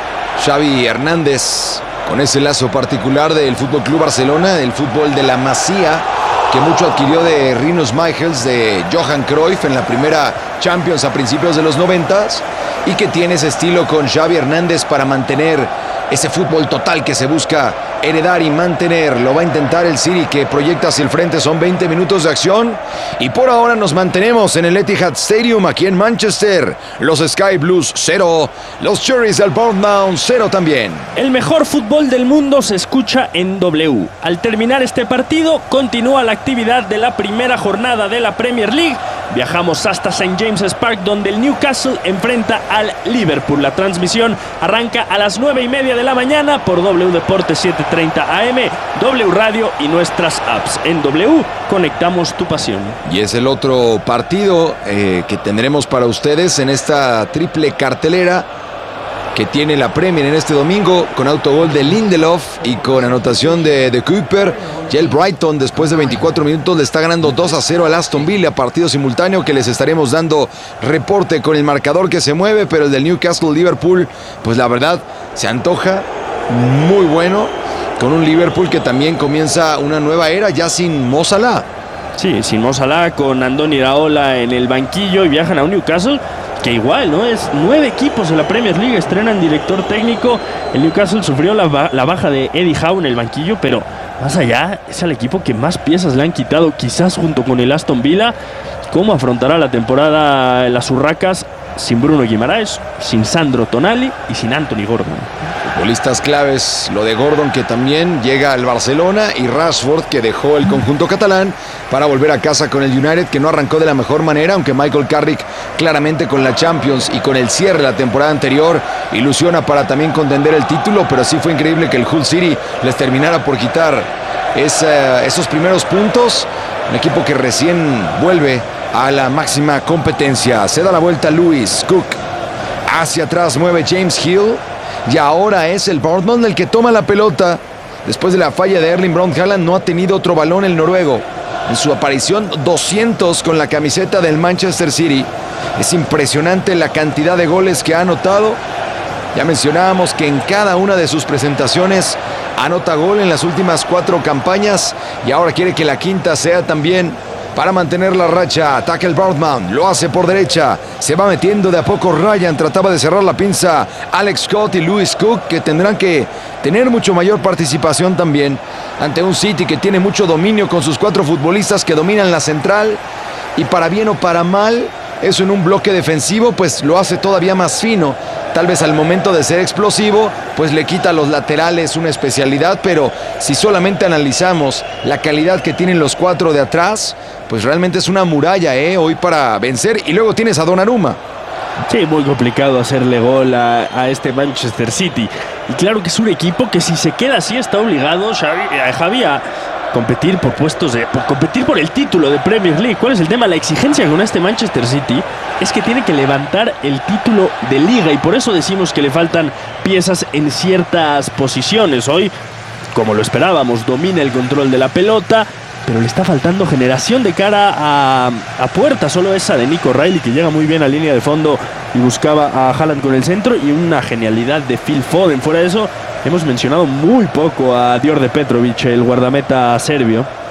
Xavi Hernández, con ese lazo particular del FC Barcelona, del fútbol de la Masía, que mucho adquirió de Rinus Michels, de Johan Cruyff en la primera Champions a principios de los 90s, y que tiene ese estilo con Xavi Hernández para mantener ese fútbol total que se busca heredar y mantener. Lo va a intentar el City, que proyecta hacia el frente. Son 20 minutos de acción y por ahora nos mantenemos en el Etihad Stadium aquí en Manchester. Los Sky Blues 0, los Cherries del Bournemouth 0 también. El mejor fútbol del mundo se escucha en W. Al terminar este partido continúa la actividad de la primera jornada de la Premier League. Viajamos hasta St. James's Park, donde el Newcastle enfrenta al Liverpool. La transmisión arranca a las 9:30 de la mañana por W Deportes 7:30 AM, W Radio y nuestras apps. En W conectamos tu pasión. Y es el otro partido que tendremos para ustedes en esta triple cartelera que tiene la Premier en este domingo, con autogol de Lindelof y con anotación de Cooper. Ya el Brighton, después de 24 minutos, le está ganando 2-0 al Aston Villa, partido simultáneo que les estaremos dando reporte con el marcador que se mueve, pero el del Newcastle-Liverpool, pues la verdad, se antoja muy bueno, con un Liverpool que también comienza una nueva era ya sin Mo Salah. Sí, sin Mo Salah, con Andoni Iraola en el banquillo, y viajan a un Newcastle que igual, ¿no? Es 9 equipos de la Premier League, estrenan director técnico. El Newcastle sufrió la baja de Eddie Howe en el banquillo, pero más allá es el equipo que más piezas le han quitado, quizás junto con el Aston Villa. ¿Cómo afrontará la temporada las Urracas sin Bruno Guimaraes, sin Sandro Tonali y sin Anthony Gordon? Futbolistas claves, lo de Gordon, que también llega al Barcelona, y Rashford, que dejó el conjunto catalán para volver a casa con el United, que no arrancó de la mejor manera, aunque Michael Carrick claramente con la Champions y con el cierre de la temporada anterior ilusiona para también contender el título, pero sí fue increíble que el Hull City les terminara por quitar esos primeros puntos. Un equipo que recién vuelve a la máxima competencia. Se da la vuelta Lewis Cook, hacia atrás mueve James Hill, y ahora es el Bournemouth el que toma la pelota. Después de la falla de Erling Braut Haaland, no ha tenido otro balón el noruego en su aparición 200 con la camiseta del Manchester City. Es impresionante la cantidad de goles que ha anotado. Ya mencionábamos que en cada una de sus presentaciones anota gol en las últimas 4 campañas, y ahora quiere que la quinta sea también para mantener la racha. Ataca el Bournemouth, lo hace por derecha, se va metiendo de a poco Ryan, trataba de cerrar la pinza Alex Scott y Lewis Cook, que tendrán que tener mucho mayor participación también ante un City que tiene mucho dominio con sus 4 futbolistas que dominan la central, y para bien o para mal, eso en un bloque defensivo pues lo hace todavía más fino. Tal vez al momento de ser explosivo, pues le quita a los laterales una especialidad, pero si solamente analizamos la calidad que tienen los 4 de atrás, pues realmente es una muralla hoy para vencer. Y luego tienes a Donnarumma. Sí, muy complicado hacerle gol a este Manchester City. Y claro que es un equipo que, si se queda así, está obligado Javi a competir por competir por el título de Premier League. ¿Cuál es el tema? La exigencia con este Manchester City es que tiene que levantar el título de Liga, y por eso decimos que le faltan piezas en ciertas posiciones. Hoy, como lo esperábamos, domina el control de la pelota, pero le está faltando generación de cara a puerta. Solo esa de Nico Riley, que llega muy bien a línea de fondo y buscaba a Haaland con el centro, y una genialidad de Phil Foden. Fuera de eso, hemos mencionado muy poco a Djordje Petrovic, el guardameta serbio.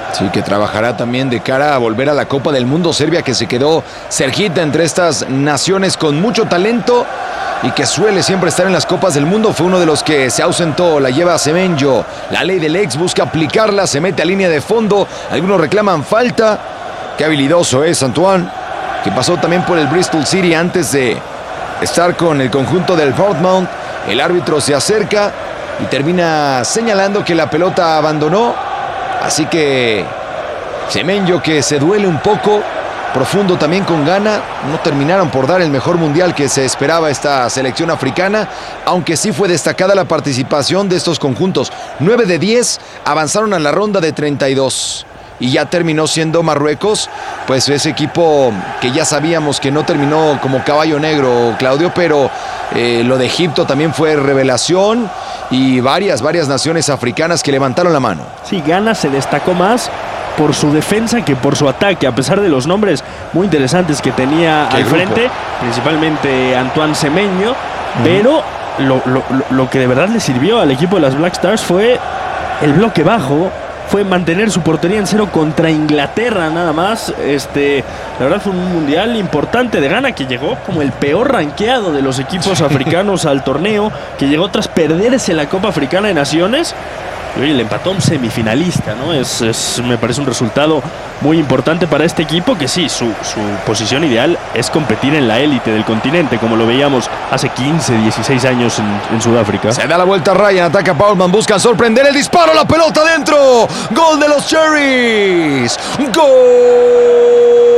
Sí, que trabajará también de cara a volver a la Copa del Mundo. Serbia, que se quedó cerquita entre estas naciones con mucho talento y que suele siempre estar en las Copas del Mundo, fue uno de los que se ausentó. La lleva Semenyo, la ley del ex, busca aplicarla, se mete a línea de fondo, algunos reclaman falta. Qué habilidoso es Antoine, que pasó también por el Bristol City antes de estar con el conjunto del Bournemouth. El árbitro se acerca y termina señalando que la pelota abandonó, así que Semenyo, que se duele un poco, profundo también con gana. No terminaron por dar el mejor mundial que se esperaba esta selección africana, aunque sí fue destacada la participación de estos conjuntos. 9 de 10 avanzaron a la ronda de 32 y ya terminó siendo Marruecos, pues ese equipo que ya sabíamos que no terminó como caballo negro, Claudio, pero lo de Egipto también fue revelación, y varias naciones africanas que levantaron la mano. Sí, Ghana se destacó más por su defensa que por su ataque, a pesar de los nombres muy interesantes que tenía al frente, principalmente Antoine Semenyo, pero lo que de verdad le sirvió al equipo de las Black Stars fue el bloque bajo, fue mantener su portería en cero contra Inglaterra nada más. La verdad fue un mundial importante de Ghana, que llegó como el peor rankeado de los equipos africanos al torneo, que llegó tras perderse la Copa Africana de Naciones. Y oye, le empató a un semifinalista, ¿no? Me parece un resultado muy importante para este equipo, que sí, su posición ideal es competir en la élite del continente, como lo veíamos hace 15, 16 años en Sudáfrica. Se da la vuelta Ryan, ataca Paulman, busca sorprender el disparo, la pelota dentro. Gol de los Cherries. Gol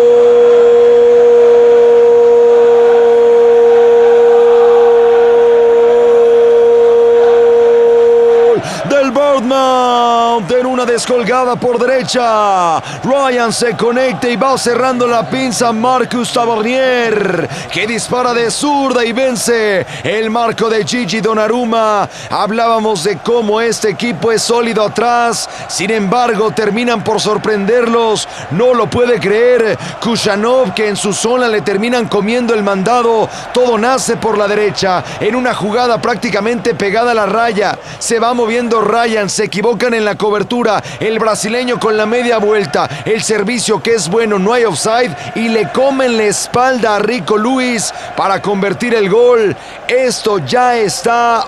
del Bournemouth en una descolgada por derecha. Ryan se conecta y va cerrando la pinza Marcus Tavernier, que dispara de zurda y vence el marco de Gigi Donnarumma. Hablábamos de cómo este equipo es sólido atrás, sin embargo terminan por sorprenderlos. No lo puede creer Kushanov, que en su zona le terminan comiendo el mandado. Todo nace por la derecha, en una jugada prácticamente pegada a la raya. Se va moviendo Ryan, se equivocan en la cobertura, el brasileño con la media vuelta, el servicio que es bueno, no hay offside, y le comen la espalda a Rico Lewis para convertir el gol. Esto ya está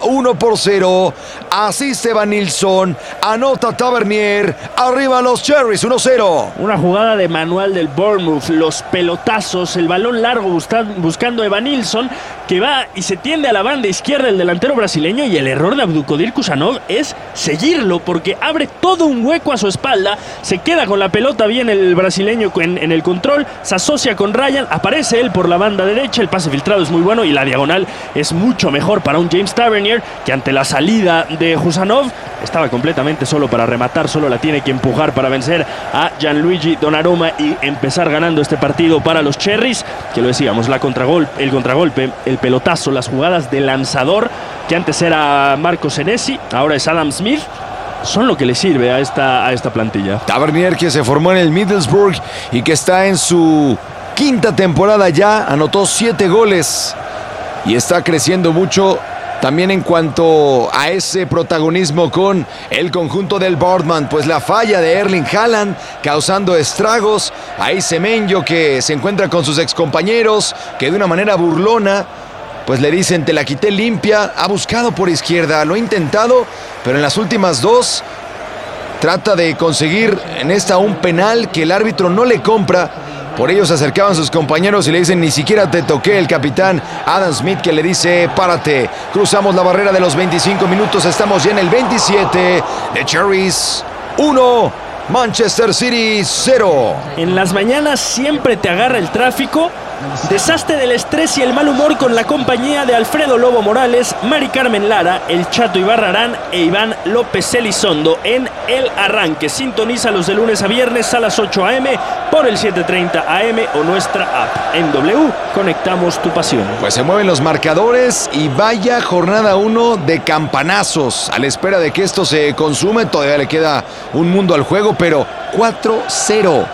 1-0, asiste Van Nilsson, anota Tavernier, arriba los Cherries, 1-0. Una jugada de manual del Bournemouth, los pelotazos, el balón largo buscando a Van Nilsson, que va y se tiende a la banda izquierda el delantero brasileño, y el error de Abdulkadir Kushanov es seguirlo, porque abre todo un hueco a su espalda, se queda con la pelota bien el brasileño en el control, se asocia con Ryan, aparece él por la banda derecha, el pase filtrado es muy bueno y la diagonal es mucho mejor para un James Tavernier, que ante la salida de Kushanov estaba completamente solo para rematar, solo la tiene que empujar para vencer a Gianluigi Donnarumma y empezar ganando este partido para los Cherries, que lo decíamos, el contragolpe, el pelotazo, las jugadas de lanzador, que antes era Marco Senesi, ahora es Adam Smith, son lo que le sirve a esta plantilla. Tavernier, que se formó en el Middlesbrough y que está en su quinta temporada ya, anotó 7 goles y está creciendo mucho también en cuanto a ese protagonismo con el conjunto del Bournemouth. Pues la falla de Erling Haaland causando estragos. Ahí Semenyo, que se encuentra con sus excompañeros, que de una manera burlona pues le dicen: te la quité limpia. Ha buscado por izquierda, lo ha intentado, pero en las últimas dos trata de conseguir en esta un penal que el árbitro no le compra. Por ello se acercaban sus compañeros y le dicen: ni siquiera te toqué. El capitán Adam Smith, que le dice: párate. Cruzamos la barrera de los 25 minutos, estamos ya en el 27. The Cherries 1, Manchester City 0. En las mañanas siempre te agarra el tráfico. Deshazte del estrés y el mal humor con la compañía de Alfredo Lobo Morales, Mari Carmen Lara, El Chato Ibarrarán e Iván López Elizondo en El Arranque. Sintonízalos de lunes a viernes a las 8 a.m. por el 7:30 a.m. o nuestra app. En W, conectamos tu pasión. Pues se mueven los marcadores y vaya jornada 1 de campanazos. A la espera de que esto se consume, todavía le queda un mundo al juego, pero 4-0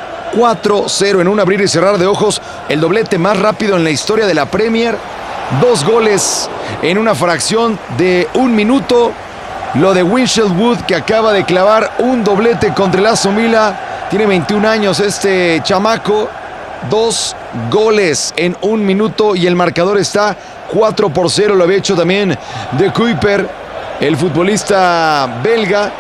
en un abrir y cerrar de ojos, el doblete más rápido en la historia de la Premier. 2 goles en una fracción de un minuto. Lo de Winchell Wood, que acaba de clavar un doblete contra el Aston Villa, Tiene 21 años este chamaco. 2 goles en 1 minuto y el marcador está 4-0. Lo había hecho también De Kuyper, el futbolista belga.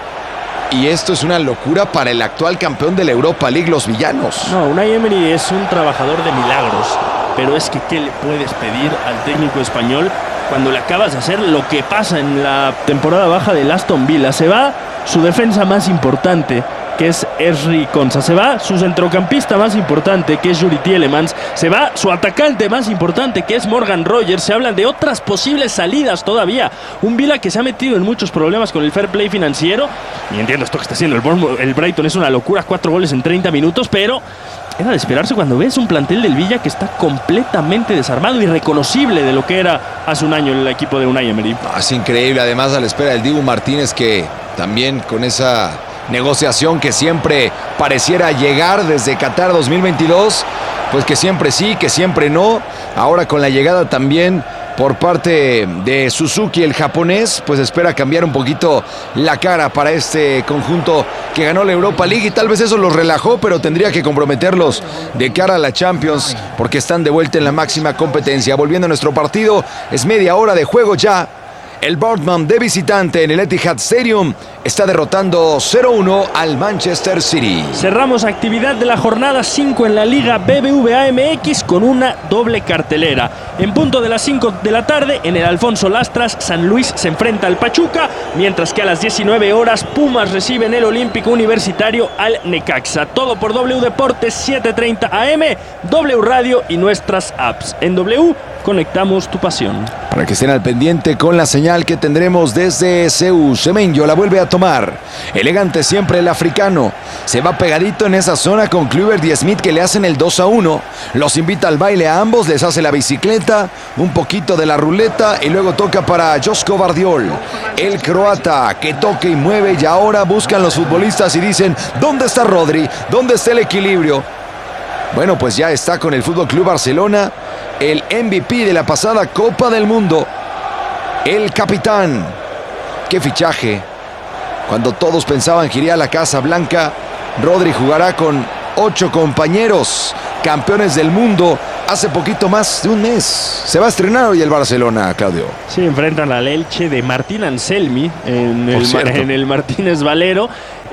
Y esto es una locura para el actual campeón de la Europa League, los villanos. No, Unai Emery es un trabajador de milagros. Pero es que, ¿qué le puedes pedir al técnico español cuando le acabas de hacer lo que pasa en la temporada baja del Aston Villa? Se va su defensa más importante, que es Ezri Konsa. Se va su centrocampista más importante, que es Yuri Tielemans. Se va su atacante más importante, que es Morgan Rogers. Se hablan de otras posibles salidas todavía. Un Villa que se ha metido en muchos problemas con el fair play financiero. Y entiendo esto que está haciendo el Brighton es una locura. 4 goles en 30 minutos, pero era de esperarse cuando ves un plantel del Villa que está completamente desarmado, irreconocible de lo que era hace un año el equipo de Unai Emery. Es increíble, además a la espera del Dibu Martínez, que también con esa negociación que siempre pareciera llegar desde Qatar 2022, pues que siempre sí, que siempre no. Ahora con la llegada también por parte de Suzuki, el japonés, pues espera cambiar un poquito la cara para este conjunto que ganó la Europa League, y tal vez eso los relajó, pero tendría que comprometerlos de cara a la Champions, porque están de vuelta en la máxima competencia. Volviendo a nuestro partido, es media hora de juego ya. El Bournemouth de visitante en el Etihad Stadium está derrotando 0-1 al Manchester City. Cerramos actividad de la jornada 5 en la Liga BBVA MX con una doble cartelera. En punto de las 5 de la tarde, en el Alfonso Lastras, San Luis se enfrenta al Pachuca, mientras que a las 19 horas Pumas recibe en el Olímpico Universitario al Necaxa. Todo por W Deportes, 7:30 AM, W Radio y nuestras apps. En W, conectamos tu pasión. Para que estén al pendiente con la señal que tendremos desde Seúl. Semenyo la vuelve a tomar. Elegante siempre el africano. Se va pegadito en esa zona con Kluivert y Smith, que le hacen el 2-1. Los invita al baile a ambos, les hace la bicicleta, un poquito de la ruleta y luego toca para Josko Vardiol, el croata, que toca y mueve, y ahora buscan los futbolistas y dicen: ¿dónde está Rodri? ¿Dónde está el equilibrio? Bueno, pues ya está con el Fútbol Club Barcelona, el MVP de la pasada Copa del Mundo, el capitán. ¡Qué fichaje! Cuando todos pensaban que iría a la Casa Blanca, Rodri jugará con 8 compañeros, campeones del mundo, hace poquito más de un mes. Se va a estrenar hoy el Barcelona, Claudio. Sí, enfrentan al Elche de Martín Anselmi en el Martínez Valero.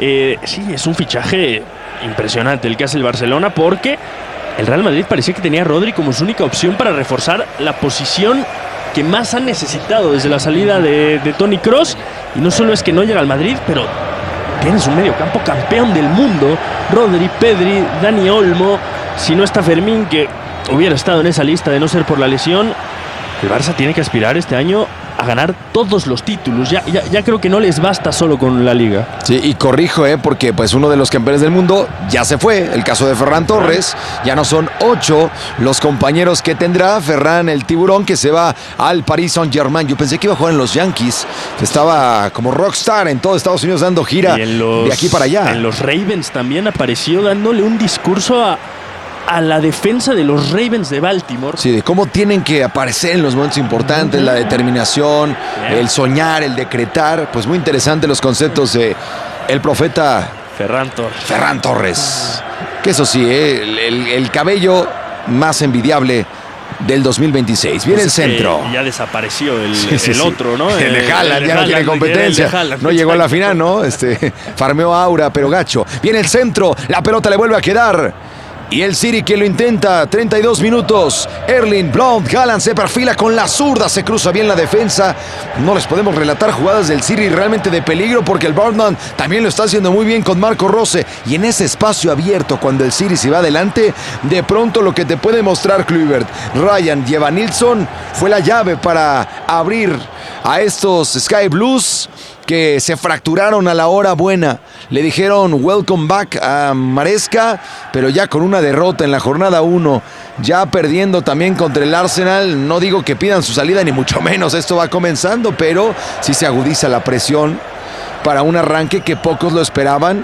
Sí, es un fichaje impresionante el que hace el Barcelona, porque el Real Madrid parecía que tenía a Rodri como su única opción para reforzar la posición que más han necesitado desde la salida de Toni Kroos. Y no solo es que no llega al Madrid, pero tienes un mediocampo campeón del mundo: Rodri, Pedri, Dani Olmo. Si no está Fermín, que hubiera estado en esa lista de no ser por la lesión, el Barça tiene que aspirar este año a ganar todos los títulos. Ya creo que no les basta solo con la Liga. Sí, y corrijo, porque pues uno de los campeones del mundo ya se fue. El caso de Ferran Torres. Ya no son 8 los compañeros que tendrá Ferran el Tiburón, que se va al Paris Saint-Germain. Yo pensé que iba a jugar en los Yankees, que estaba como rockstar en todo Estados Unidos dando gira de aquí para allá. En los Ravens también apareció dándole un discurso a la defensa de los Ravens de Baltimore. Sí, de cómo tienen que aparecer en los momentos importantes, la determinación, el soñar, el decretar. Pues muy interesante los conceptos de el profeta Ferran Torres. Que eso sí, el cabello más envidiable del 202026. Viene el centro. Ya desapareció el otro, ¿no? El de Haaland, ya no tiene competencia. No llegó a la final, ¿no? Farmeó aura, pero gacho. Viene el centro, la pelota le vuelve a quedar. Y el City que lo intenta, 32 minutos. Erling Braut Haaland se perfila con la zurda, se cruza bien la defensa. No les podemos relatar jugadas del City realmente de peligro, porque el Bournemouth también lo está haciendo muy bien con Marco Rose. Y en ese espacio abierto, cuando el City se va adelante, de pronto lo que te puede mostrar Kluivert, Ryan y Evanilson fue la llave para abrir a estos Sky Blues, que se fracturaron a la hora buena. Le dijeron welcome back a Maresca, pero ya con una derrota en la jornada 1, ya perdiendo también contra el Arsenal. No digo que pidan su salida, ni mucho menos, esto va comenzando, pero sí se agudiza la presión para un arranque que pocos lo esperaban.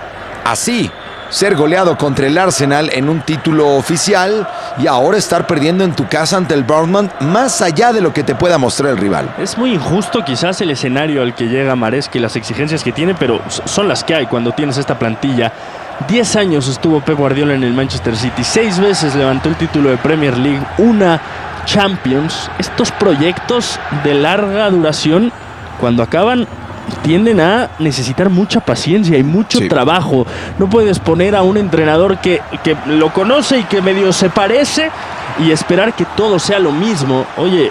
Así, ser goleado contra el Arsenal en un título oficial, y ahora estar perdiendo en tu casa ante el Bournemouth, más allá de lo que te pueda mostrar el rival. Es muy injusto quizás el escenario al que llega Maresca y las exigencias que tiene, pero son las que hay cuando tienes esta plantilla 10 años estuvo Pep Guardiola en el Manchester City, 6 veces levantó el título de Premier League, una Champions. Estos proyectos de larga duración, cuando acaban, tienden a necesitar mucha paciencia y mucho trabajo. No puedes poner a un entrenador que lo conoce y que medio se parece y esperar que todo sea lo mismo. Oye,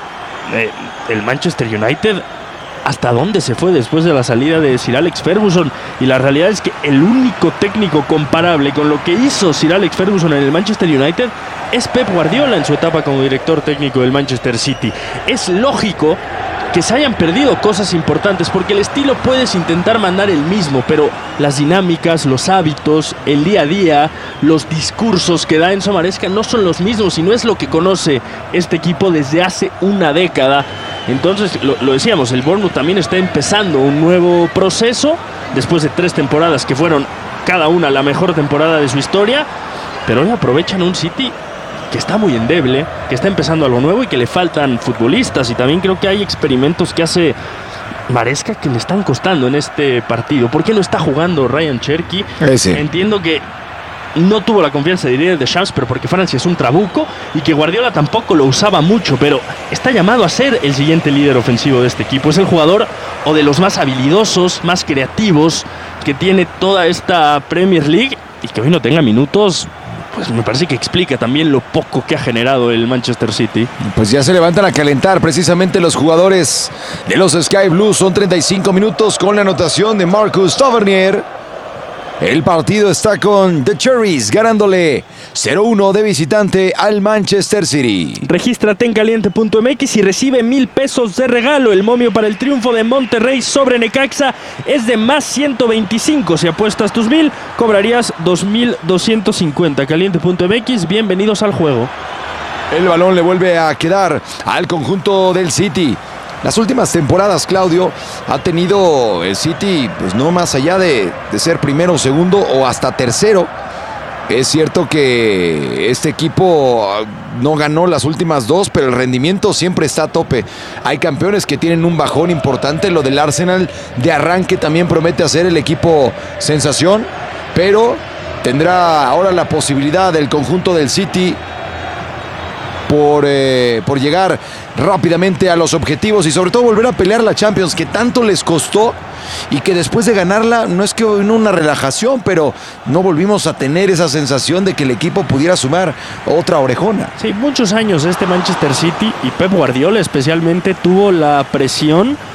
el Manchester United, ¿hasta dónde se fue después de la salida de Sir Alex Ferguson? Y la realidad es que el único técnico comparable con lo que hizo Sir Alex Ferguson en el Manchester United es Pep Guardiola en su etapa como director técnico del Manchester City. Es lógico que se hayan perdido cosas importantes, porque el estilo puedes intentar mandar el mismo, pero las dinámicas, los hábitos, el día a día, los discursos que da Enzo Maresca no son los mismos y no es lo que conoce este equipo desde hace una década. Entonces, lo decíamos, el Bournemouth también está empezando un nuevo proceso después de 3 temporadas que fueron cada una la mejor temporada de su historia, pero hoy aprovechan un City que está muy endeble, que está empezando algo nuevo y que le faltan futbolistas, y también creo que hay experimentos que hace Maresca que le están costando en este partido. ¿Por qué no está jugando Ryan Cherky? Entiendo que no tuvo la confianza de Didier Deschamps, pero porque Francia es un trabuco y que Guardiola tampoco lo usaba mucho, pero está llamado a ser el siguiente líder ofensivo de este equipo. Es el jugador o de los más habilidosos, más creativos que tiene toda esta Premier League, y que hoy no tenga minutos, pues me parece que explica también lo poco que ha generado el Manchester City. Pues ya se levantan a calentar precisamente los jugadores de los Sky Blues. Son 35 minutos con la anotación de Marcus Tavernier. El partido está con The Cherries ganándole 0-1 de visitante al Manchester City. Regístrate en caliente.mx y recibe 1,000 pesos de regalo. El momio para el triunfo de Monterrey sobre Necaxa es de más 125. Si apuestas tus 1,000, cobrarías 2,250. Caliente.mx, bienvenidos al juego. El balón le vuelve a quedar al conjunto del City. Las últimas temporadas, Claudio, ha tenido el City, pues no más allá de ser primero, segundo o hasta tercero. Es cierto que este equipo no ganó las últimas 2, pero el rendimiento siempre está a tope. Hay campeones que tienen un bajón importante. Lo del Arsenal de arranque también promete hacer el equipo sensación, pero tendrá ahora la posibilidad del conjunto del City por llegar rápidamente a los objetivos y sobre todo volver a pelear la Champions, que tanto les costó y que después de ganarla no es que vino una relajación, pero no volvimos a tener esa sensación de que el equipo pudiera sumar otra orejona. Sí, muchos años este Manchester City y Pep Guardiola especialmente tuvo la presión